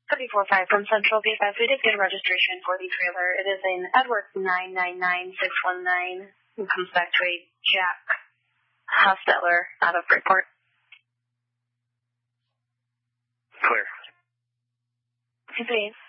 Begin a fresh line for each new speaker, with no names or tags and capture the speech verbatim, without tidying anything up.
thirty-four five from Central B F. We did get a registration for the trailer. It is an Edwards nine nine nine six one nine. It comes back to a Jack Hostetler out of Bridgeport.
Clear.
Please.